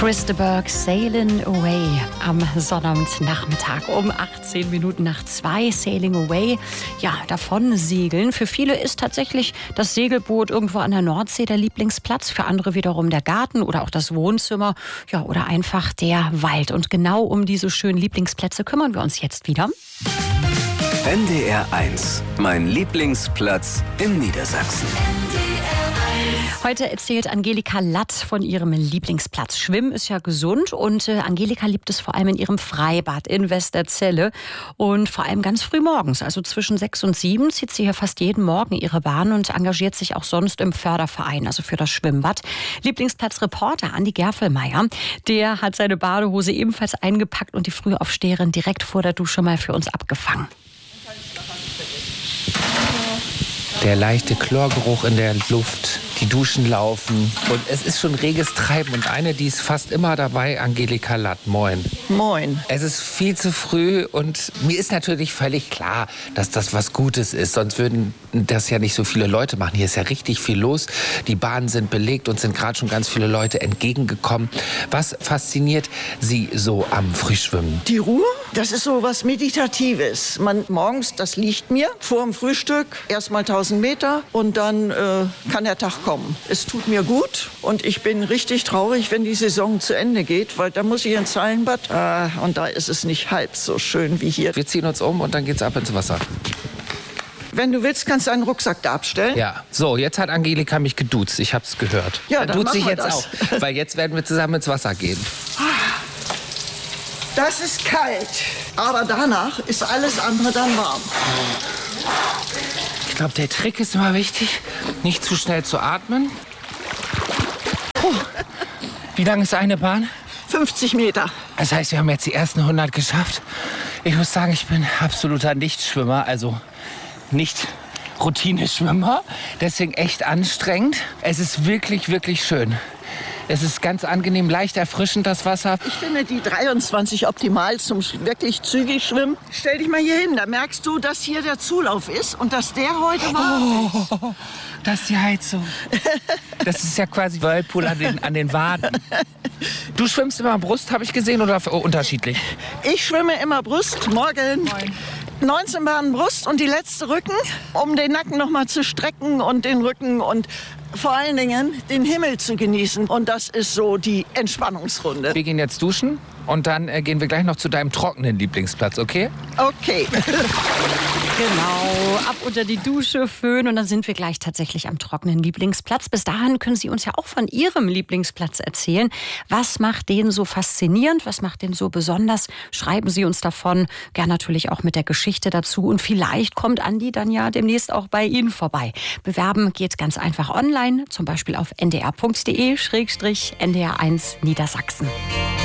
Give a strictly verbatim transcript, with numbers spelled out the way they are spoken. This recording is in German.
Chris de Burgh, Sailing Away am Sonnabendnachmittag um achtzehn Minuten nach zwei. Sailing Away, ja, davon segeln. Für viele ist tatsächlich das Segelboot irgendwo an der Nordsee der Lieblingsplatz. Für andere wiederum der Garten oder auch das Wohnzimmer, ja, oder einfach der Wald. Und genau um diese schönen Lieblingsplätze kümmern wir uns jetzt wieder. N D R eins, mein Lieblingsplatz in Niedersachsen. Heute erzählt Angelika Latt von ihrem Lieblingsplatz. Schwimmen ist ja gesund und äh, Angelika liebt es vor allem in ihrem Freibad in Westerzelle und vor allem ganz früh morgens. Also zwischen sechs und sieben zieht sie hier fast jeden Morgen ihre Bahn und engagiert sich auch sonst im Förderverein, also für das Schwimmbad. Lieblingsplatzreporter Andi Gerfelmeier, der hat seine Badehose ebenfalls eingepackt und die Frühaufsteherin direkt vor der Dusche mal für uns abgefangen. Der leichte Chlorgeruch in der Luft, die Duschen laufen und es ist schon reges Treiben. Und eine, die ist fast immer dabei, Angelika Latt. Moin. Moin. Es ist viel zu früh und mir ist natürlich völlig klar, dass das was Gutes ist. Sonst würden das ja nicht so viele Leute machen. Hier ist ja richtig viel los. Die Bahnen sind belegt und sind gerade schon ganz viele Leute entgegengekommen. Was fasziniert Sie so am Frühschwimmen? Die Ruhe, das ist so was Meditatives. Man morgens, das liegt mir vor dem Frühstück, erst mal tausend Meter und dann äh, kann der Tag kommen. Es tut mir gut und ich bin richtig traurig, wenn die Saison zu Ende geht, weil da muss ich ins Hallenbad äh, und da ist es nicht halb so schön wie hier. Wir ziehen uns um und dann geht's ab ins Wasser. Wenn du willst, kannst du einen Rucksack da abstellen. Ja, so, jetzt hat Angelika mich geduzt. Ich hab's gehört. Ja, dann, dann duzt machen sich wir jetzt das. auch, weil jetzt werden wir zusammen ins Wasser gehen. Das ist kalt, aber danach ist alles andere dann warm. Ich glaube, der Trick ist immer wichtig, nicht zu schnell zu atmen. Puh. Wie lang ist eine Bahn? fünfzig Meter. Das heißt, wir haben jetzt die ersten hundert geschafft. Ich muss sagen, ich bin absoluter Nichtschwimmer, also nicht Routineschwimmer. Deswegen echt anstrengend. Es ist wirklich, wirklich schön. Es ist ganz angenehm, leicht erfrischend, das Wasser. Ich finde die dreiundzwanzig optimal zum wirklich zügig schwimmen. Stell dich mal hier hin, da merkst du, dass hier der Zulauf ist und dass der heute warm ist. Oh, das ist die Heizung. Das ist ja quasi Whirlpool an den, an den Waden. Du schwimmst immer Brust, habe ich gesehen, oder oh, unterschiedlich? Ich schwimme immer Brust, morgen. Moin. neunzehn Bahnen Brust und die letzte Rücken, um den Nacken noch mal zu strecken und den Rücken und vor allen Dingen den Himmel zu genießen. Und das ist so die Entspannungsrunde. Wir gehen jetzt duschen und dann äh, gehen wir gleich noch zu deinem trockenen Lieblingsplatz, okay? Okay. Genau, ab unter die Dusche, Föhn und dann sind wir gleich tatsächlich am trockenen Lieblingsplatz. Bis dahin können Sie uns ja auch von Ihrem Lieblingsplatz erzählen. Was macht den so faszinierend? Was macht den so besonders? Schreiben Sie uns davon, gern natürlich auch mit der Geschichte dazu. Und vielleicht kommt Andi dann ja demnächst auch bei Ihnen vorbei. Bewerben geht ganz einfach online, zum Beispiel auf n d r punkt d e slash n d r eins Niedersachsen.